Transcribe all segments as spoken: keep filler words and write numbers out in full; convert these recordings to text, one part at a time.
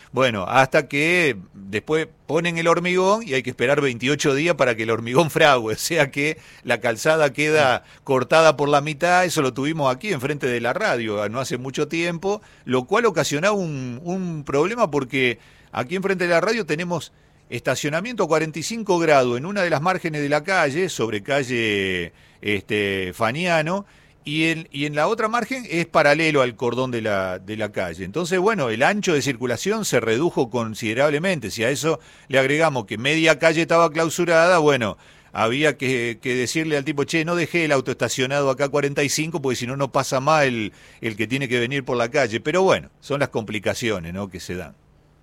Bueno, hasta que después ponen el hormigón y hay que esperar veintiocho días para que el hormigón frague, o sea que la calzada queda cortada por la mitad. Eso lo tuvimos aquí enfrente de la radio no hace mucho tiempo, lo cual ocasionaba un, un problema porque aquí enfrente de la radio tenemos estacionamiento a cuarenta y cinco grados en una de las márgenes de la calle, sobre calle este, Faniano, y en, y en la otra margen es paralelo al cordón de la, de la calle. Entonces, bueno, el ancho de circulación se redujo considerablemente. Si a eso le agregamos que media calle estaba clausurada, bueno, había que, que decirle al tipo, che, no dejé el auto estacionado acá cuarenta y cinco, porque si no, no pasa más el, el que tiene que venir por la calle. Pero bueno, son las complicaciones, ¿no?, que se dan.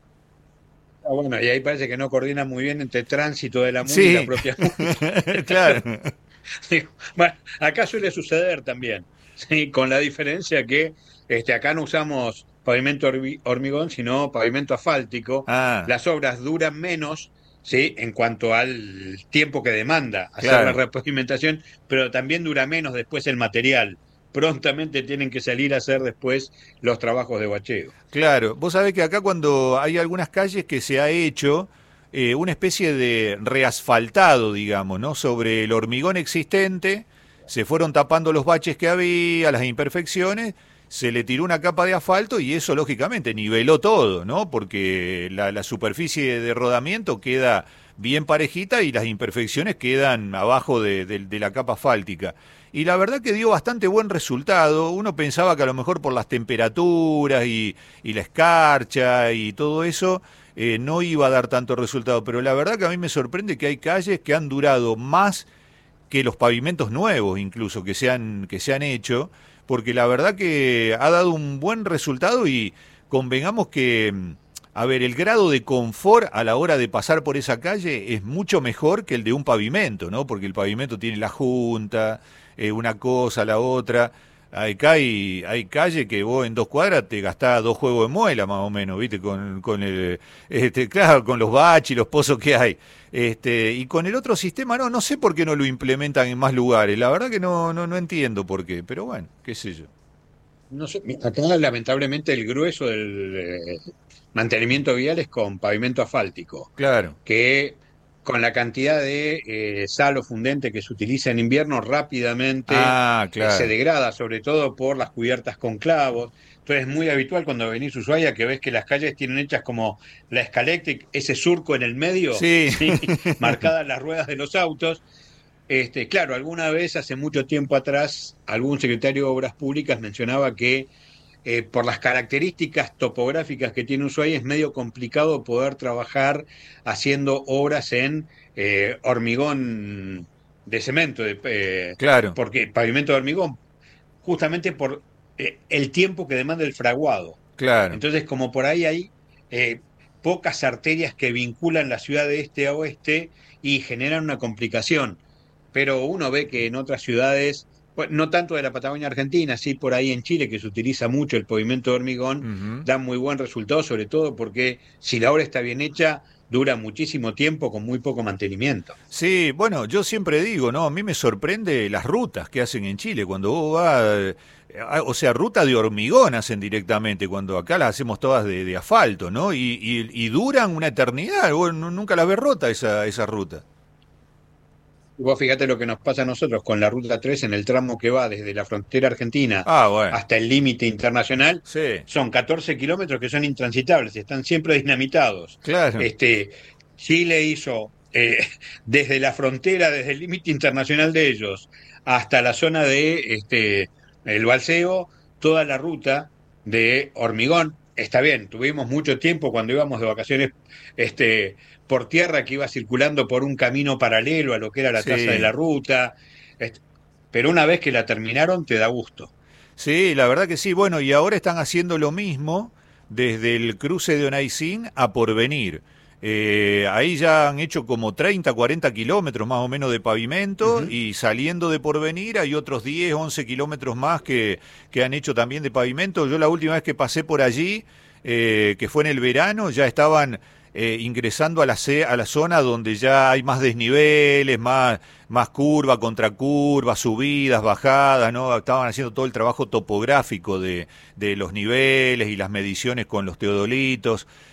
Ah, bueno, y ahí parece que no coordina muy bien entre el tránsito de la MUNI y la Sí, propia MUNI. claro. Digo, bueno, acá suele suceder también, ¿sí? Con la diferencia que este, acá no usamos pavimento hormi- hormigón, sino pavimento asfáltico. Ah, Las obras duran menos, ¿sí? En cuanto al tiempo que demanda hacer la claro. repavimentación, pero también dura menos después el material. Prontamente tienen que salir a hacer después los trabajos de bacheo. Claro, vos sabés que acá cuando hay algunas calles que se ha hecho eh, una especie de reasfaltado, digamos, ¿no? Sobre el hormigón existente, se fueron tapando los baches que había, las imperfecciones, se le tiró una capa de asfalto y eso lógicamente niveló todo, ¿no? Porque la, la superficie de rodamiento queda bien parejita y las imperfecciones quedan abajo de, de, de la capa asfáltica. Y la verdad que dio bastante buen resultado. Uno pensaba que a lo mejor por las temperaturas y, y la escarcha y todo eso eh, no iba a dar tanto resultado, pero la verdad que a mí me sorprende que hay calles que han durado más que los pavimentos nuevos incluso que se han, que se han hecho, porque la verdad que ha dado un buen resultado y convengamos que, a ver, el grado de confort a la hora de pasar por esa calle es mucho mejor que el de un pavimento, ¿no? Porque el pavimento tiene la junta, eh, una cosa, la otra. Acá hay, hay calle que vos en dos cuadras te gastás dos juegos de muela más o menos, ¿viste? Con, con el, este, claro, con los baches y los pozos que hay. Este, y con el otro sistema no, no sé por qué no lo implementan en más lugares. La verdad que no, no, no entiendo por qué, pero bueno, qué sé yo. No sé, acá lamentablemente el grueso del eh, mantenimiento vial es con pavimento asfáltico, Claro. que con la cantidad de eh, sal o fundente que se utiliza en invierno rápidamente Ah, eh, se claro. degrada, sobre todo por las cubiertas con clavos. Entonces es muy habitual cuando venís a Ushuaia que ves que las calles tienen hechas como la escaléctrica, ese surco en el medio, Sí. ¿sí? Marcadas las ruedas de los autos. Este, claro, alguna vez hace mucho tiempo atrás, algún secretario de Obras Públicas mencionaba que eh, por las características topográficas que tiene Ushuaia es medio complicado poder trabajar haciendo obras en eh, hormigón de cemento, de, eh, Claro, porque pavimento de hormigón, justamente por eh, el tiempo que demanda el fraguado. claro. Entonces, como por ahí hay eh, pocas arterias que vinculan la ciudad de este a oeste y generan una complicación, pero uno ve que en otras ciudades, bueno, no tanto de la Patagonia Argentina, sí por ahí en Chile, que se utiliza mucho el pavimento de hormigón, Ujú. dan muy buen resultado, sobre todo porque si la obra está bien hecha, dura muchísimo tiempo con muy poco mantenimiento. Sí, bueno, yo siempre digo, ¿no? A mí me sorprende las rutas que hacen en Chile. Cuando vos vas, eh, a- o sea, ruta de hormigón hacen directamente, cuando acá las hacemos todas de, de asfalto, ¿no? Y, y- y duran una eternidad. Vos nu- nunca las ves rota esa, esa ruta. Y vos fíjate lo que nos pasa a nosotros con la Ruta tres en el tramo que va desde la frontera argentina Ah, bueno. hasta el límite internacional, Sí, son catorce kilómetros que son intransitables, están siempre dinamitados. claro. Este, Chile hizo eh, desde la frontera, desde el límite internacional de ellos, hasta la zona de este, el Balseo, toda la ruta de hormigón. Está bien, tuvimos mucho tiempo cuando íbamos de vacaciones este, por tierra que iba circulando por un camino paralelo a lo que era la traza de Sí. la ruta, este, pero una vez que la terminaron te da gusto. Sí, la verdad que sí. Bueno, y ahora están haciendo lo mismo desde el cruce de Onaicín a Porvenir. Eh, ahí ya han hecho como treinta, cuarenta kilómetros más o menos de pavimento Ujú. y saliendo de Porvenir hay otros diez, once kilómetros más que, que han hecho también de pavimento. Yo la última vez que pasé por allí, eh, que fue en el verano, ya estaban eh, ingresando a la, ce- a la zona donde ya hay más desniveles, más, más curva, contracurva, subidas, bajadas, ¿no? Estaban haciendo todo el trabajo topográfico de, de los niveles y las mediciones con los teodolitos.